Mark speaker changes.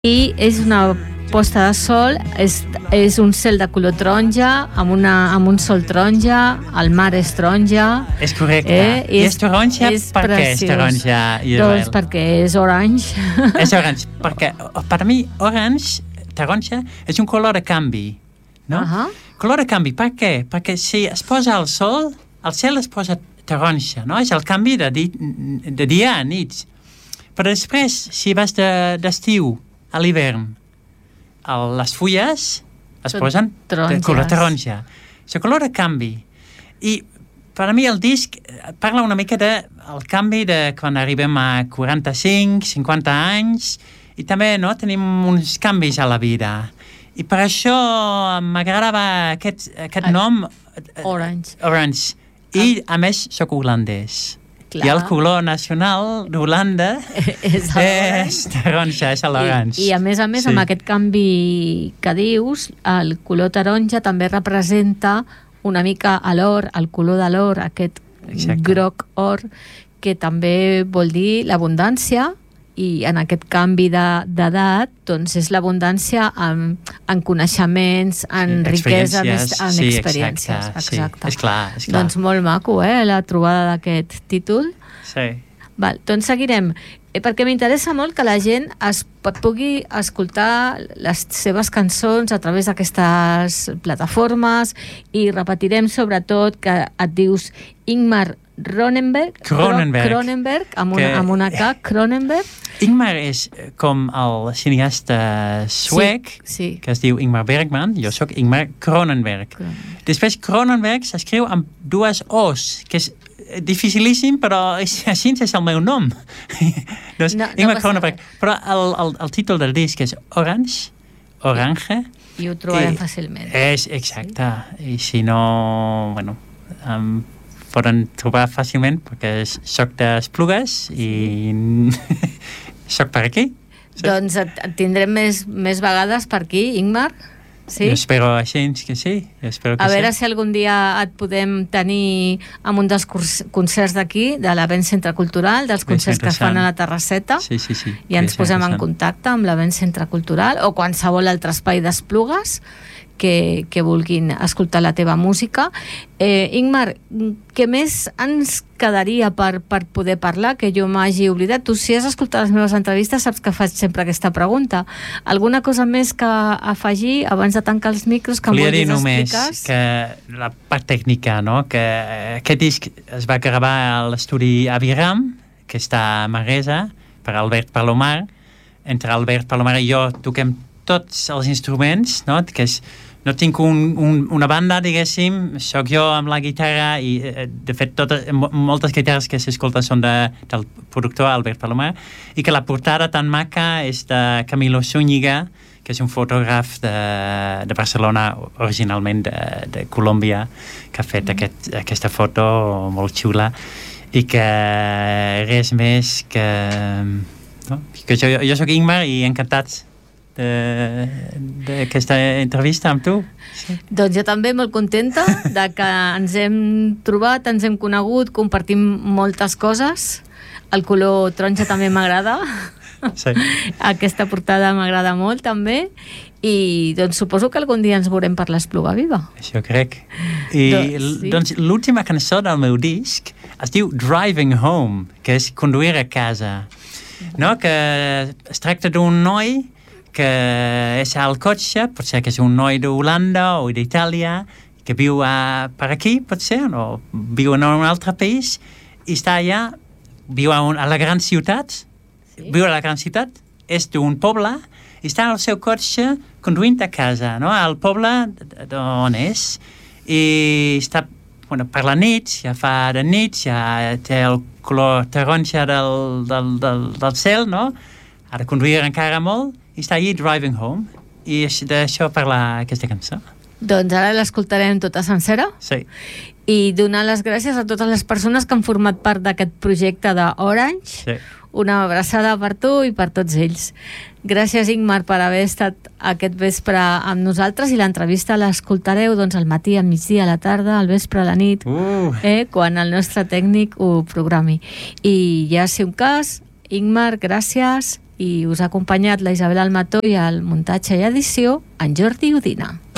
Speaker 1: i és una posta de sol, és un cel de color taronja, amb un sol taronja, el mar és taronja.
Speaker 2: És correcte. I és taronja perquè és taronja, Isabel?
Speaker 1: Doncs perquè és orange.
Speaker 2: És orange, perquè per mi orange, taronja, és un color de canvi, no? Color de canvi, per què? Perquè si es posa el sol, el cel es posa taronja, no? És el canvi de dia a nit. Però després, si vas d'estiu a l'hivern, les fulles es posen de color taronja. És el color de canvi. I per a mi el disc parla una mica del canvi de quan arribem a 45, 50 anys, i també tenim uns canvis a la vida. I per això m'agradava aquest nom, Orange. I a més soc holandès. Clar. I el color nacional d'Holanda és taronja, és l'orange.
Speaker 1: I a més, amb aquest canvi que dius, el color taronja també representa una mica l'or, el color de l'or, aquest groc or, que també vol dir l'abundància, i en aquest canvi d'edat doncs és l'abundància en coneixements, en riquesa, en experiències.
Speaker 2: Exacte. És clar.
Speaker 1: Doncs molt maco, la trobada d'aquest títol.
Speaker 2: Sí.
Speaker 1: Val, doncs seguirem, perquè m'interessa molt que la gent pugui escoltar les seves cançons a través d'aquestes plataformes, i repetirem sobretot que et dius Ingmar Kronenberg, amb una K, Kronenberg.
Speaker 2: Ingmar és com el cineasta suec, que es diu Ingmar Bergman. Jo sóc Ingmar Kronenberg. Després Kronenberg s'escriu amb dues O's, que és dificilíssim, però així és el meu nom. Doncs, Ingmar Kronenberg. Però el títol del disc és Orange.
Speaker 1: I ho trobarem fàcilment.
Speaker 2: És exacte. I si no, poden trobar fàcilment, perquè soc d'Esplugues i soc per aquí.
Speaker 1: Sí. Doncs et tindrem més vegades per aquí, Ingmar. Sí?
Speaker 2: Jo espero així que sí.
Speaker 1: A veure si algun dia et podem tenir en un dels concerts d'aquí, de l'Avent Centre Cultural, dels concerts que es fan a la Terrasseta.
Speaker 2: Sí.
Speaker 1: I ens posem en contacte amb l'Avent Centre Cultural o qualsevol altre espai d'Esplugues que vulguin escoltar la teva música. Ingmar, què més ens quedaria per poder parlar, que jo m'hagi oblidat? Tu, si has escoltat les meves entrevistes, saps que faig sempre aquesta pregunta. Alguna cosa més que afegir abans de tancar els micros que em vulguis explicar?
Speaker 2: Volia dir només que la part tècnica, que aquest disc es va gravar a l'estudi Aviram, que està a Manresa, per Albert Palomar. Entre Albert Palomar i jo toquem tots els instruments, que és... No tinc una banda, diguéssim, soc jo amb la guitarra i, de fet, moltes guitarres que s'escolten són del productor Albert Palomar, i que la portada tan maca és de Camilo Zúñiga, que és un fotògraf de Barcelona, originalment de Colòmbia, que ha fet aquesta foto molt xula, i que res més que... Jo soc Ingmar i encantat d'aquesta entrevista amb tu. Sí.
Speaker 1: Doncs jo també molt contenta de que ens hem trobat, ens hem conegut, compartim moltes coses. El color taronja també m'agrada.
Speaker 2: Sí.
Speaker 1: Aquesta portada m'agrada molt també, i doncs suposo que algun dia ens veurem per l'Espluga Viva.
Speaker 2: Això crec. I doncs l'última cançó del meu disc es diu Driving Home, que és conduir a casa, que es tracta d'un noi que és al cotxe, potser que és un noi d'Holanda o d'Itàlia, que viu per aquí, potser, o viu en un altre país, i està allà, viu a la gran ciutat, és d'un poble, i està al seu cotxe conduint a casa, al poble d'on és, i està, per la nit, ja fa de nit, ja té el color taronja del cel, ha de conduir encara molt, i està allí Driving Home, i d'això parla aquesta cançó.
Speaker 1: Doncs ara l'escoltarem tota sencera.
Speaker 2: Sí.
Speaker 1: I donar les gràcies a totes les persones que han format part d'aquest projecte d'Orange.
Speaker 2: Sí.
Speaker 1: Una abraçada per tu i per tots ells. Gràcies, Ingmar, per haver estat aquest vespre amb nosaltres, i l'entrevista l'escoltareu al matí, al migdia, a la tarda, al vespre, a la nit, quan el nostre tècnic ho programi. I ja, si un cas, Ingmar, gràcies, i us ha acompanyat la Isabel Almató i al muntatge i edició en Jordi Udina.